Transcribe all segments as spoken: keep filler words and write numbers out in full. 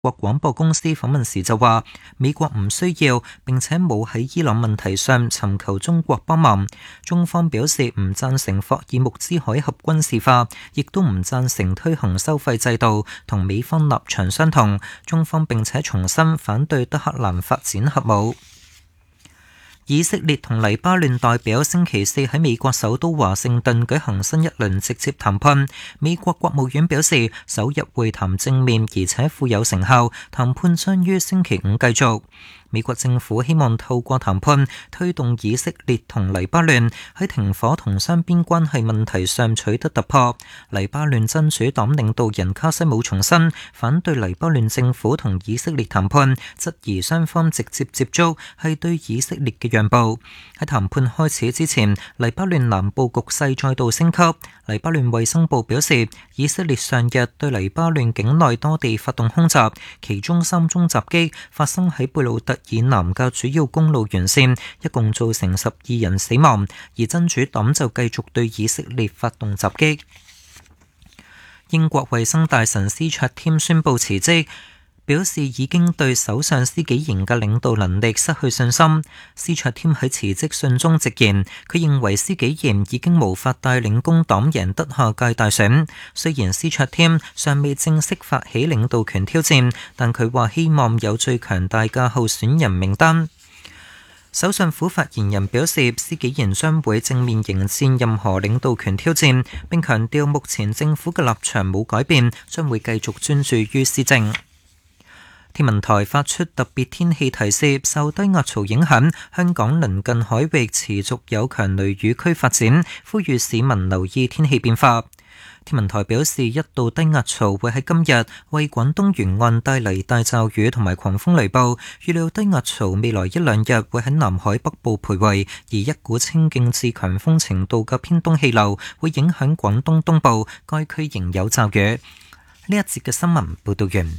國廣播公司訪問時就話，美國唔需要並且冇喺伊朗問題上尋求中國幫忙。中方表示唔贊成霍爾木茲海峽軍事化，亦都唔贊成推行收費制度，同美方立場相同。中方並且重申反對德黑蘭發展核武。以色列同黎巴嫩代表星期四喺美國首都華盛頓舉行新一輪直接談判。美國國務院表示，首日會談正面而且富有成效，談判將於星期五繼續。美國政府希望透過談判推動以色列同黎巴嫩喺停火同雙邊關係問題上取得突破。黎巴嫩真主黨領導人卡西姆重申反對黎巴嫩政府同以色列談判，質疑雙方直接接觸係對以色列嘅讓步。喺談判開始之前，黎巴嫩南部局勢再度升級。黎巴嫩衛生部表示，以色列上日對黎巴嫩境內多地發動空襲，其中三宗襲擊發生喺貝魯特以南嘅主要公路沿線，一共造成十二人死亡。而真主黨就繼續對以色列發動襲擊。英國衛生大臣斯卓添宣布辭職，表示已經對首相施紀賢嘅領導能力失去信心。斯卓添喺辭職信中直言，佢認為施紀賢已經無法帶領工黨贏得下屆大選。雖然斯卓添尚未正式發起領導權挑戰，但佢話希望有最強大嘅候選人名單。首相府發言人表示，施紀賢將會正面迎戰任何領導權挑戰，並強調目前政府嘅立場冇改變，將會繼續專注於施政。天文台發出特別天氣提示，受低壓槽影響，香港鄰近海域持續有強雷雨區發展，呼籲市民留意天氣變化。天文台表示，一道低壓槽會喺今日為廣東沿岸帶嚟大驟雨同埋狂風雷暴，預料低壓槽未來一兩日會喺南海北部徘徊，而一股清勁至強風程度嘅偏東氣流會影響廣東東部，該區仍有驟雨。呢一節嘅新聞報道完。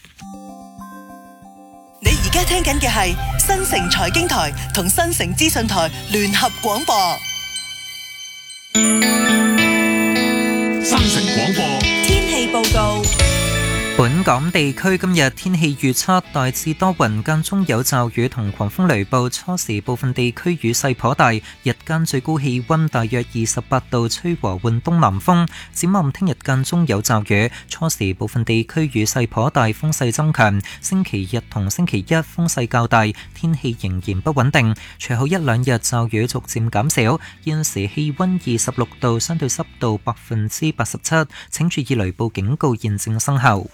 你而家聽緊嘅係新城財經台同新城資訊台聯合廣播。 新城廣播天氣報告。 本港地區今日天氣預測大致多雲，間中有驟雨同狂風雷暴，初時部分地區雨勢頗大，日間最高氣溫大約二十八度，吹和緩東南風。展望聽日間中有驟雨，初時部分地區雨勢頗大，風勢增強。星期日同星期一風勢較大，天氣仍然不穩定。隨後一兩日驟雨逐漸減少。現時氣溫二十六度，相對濕度百分之八十七。請注意雷暴警告現正生效。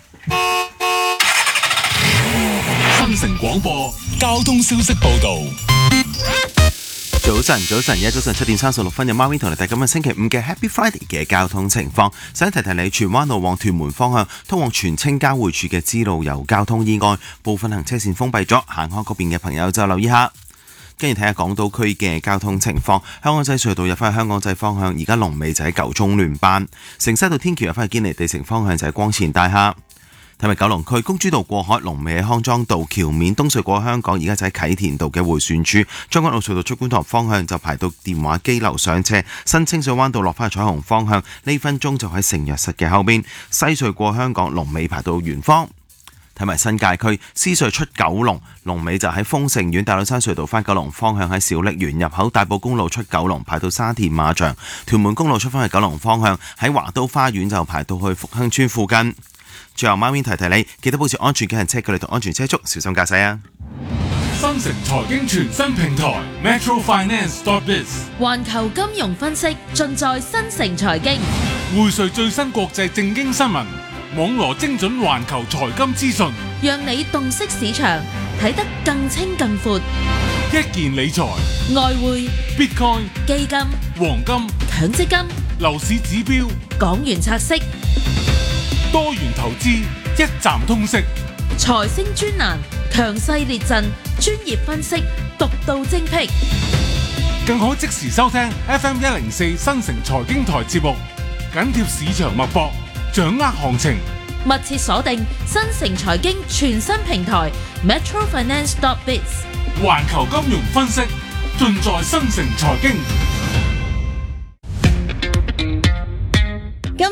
新城廣播交通消息報道。 早晨，早晨，而家早晨七點三十六分，有 Marvin 同你睇今日星期五嘅 Happy Friday 嘅交通情況。想提提你，荃灣路往屯門方向通往荃青交匯處嘅支路有交通意外，部分行車線封閉咗，行開嗰邊嘅朋友就留意下。跟住睇下港島區嘅交通情況，香港仔隧道入翻去香港仔方向，而家龍尾就喺九中聯辦；城西道天橋入翻去堅尼地城方向就係光前大廈。睇埋九龍區公主道過海，龍尾喺康莊道橋面；東隧過香港，而家就喺啟田道嘅迴旋處。將軍澳隧道出觀塘方向就排到電話機樓上車。新清水灣道落翻去彩虹方向，呢分鐘就喺聖約瑟嘅後邊。西隧過香港，龍尾排到圓方。睇埋新界區獅隧出九龍，龍尾就喺豐盛苑；大老山隧道翻九龍方向喺小瀝源入口；大埔公路出九龍排到沙田馬場；屯門公路出翻去九龍方向喺華都花園就排到去福亨村附近。最後貓面提提你，記得保持安全嘅行車距離同安全車速，小心駕駛啊！ 新城財經全新平台 Metro Finance dot biz， 環球金融分析盡在新城財經， 匯萃最新國際正經新聞，網羅精準環球財金資訊， 讓你洞悉市場，睇得更清更闊。 一件理財、 外匯、 Bitcoin、 基金、 黃金、 強積金、 樓市指標、 港元拆息、 多元投資，一站通識。 財星專欄，強勢列陣，專業分析，獨到精闢。 更可即時收聽 F M 一零四新城財經台節目，緊貼市場脈搏，掌握行情。 密切鎖定新城財經全新平台 Metro Finance dot biz， 環球金融分析盡在新城財經。 今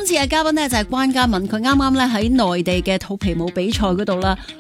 次嘅嘉賓呢，就係關嘉敏，佢啱啱咧喺內地嘅肚皮舞比賽嗰度啦，